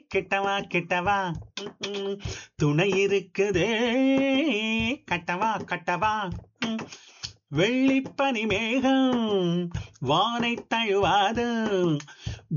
கிட்டவா கிட்டவா ம், துணை இருக்குதே கட்டவா கட்டவா ம், வெள்ளிப்பனி மேகம் வானை தழுவாது